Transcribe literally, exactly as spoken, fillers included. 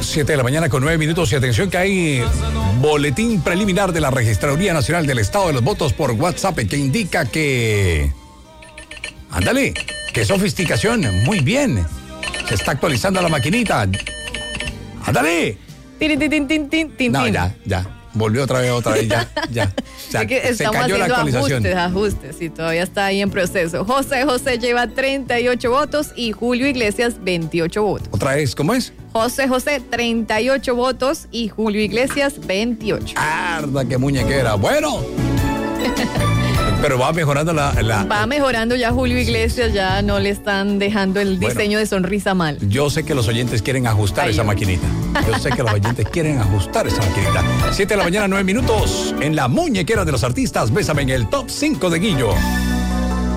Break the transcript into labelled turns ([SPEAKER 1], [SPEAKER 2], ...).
[SPEAKER 1] siete de la mañana con nueve minutos y atención que hay boletín preliminar de la Registraduría Nacional del Estado de los Votos por WhatsApp que indica que... Ándale, qué sofisticación, muy bien. Se está actualizando la maquinita. Ándale.
[SPEAKER 2] Tin, tin, tin, tin, tin, tin.
[SPEAKER 1] No, ya, ya. Volvió otra vez, otra vez, ya, ya. ya
[SPEAKER 2] es que
[SPEAKER 1] se
[SPEAKER 2] estamos
[SPEAKER 1] cayó la
[SPEAKER 2] haciendo
[SPEAKER 1] actualización.
[SPEAKER 2] ajustes, ajustes, y todavía está ahí en proceso. José José lleva treinta y ocho votos y Julio Iglesias veintiocho votos.
[SPEAKER 1] Otra vez, ¿cómo es?
[SPEAKER 2] José José, treinta y ocho votos y Julio Iglesias, veintiocho.
[SPEAKER 1] ¡Arda, qué muñequera! Bueno. Pero va mejorando la, la...
[SPEAKER 2] Va mejorando ya Julio Iglesias, ya no le están dejando el diseño bueno, de sonrisa mal.
[SPEAKER 1] Yo sé que los oyentes quieren ajustar Ay, esa yo. maquinita. Yo sé que los oyentes quieren ajustar esa maquinita. siete de la mañana, nueve minutos. En la muñequera de los artistas, bésame en el top cinco de Guillo.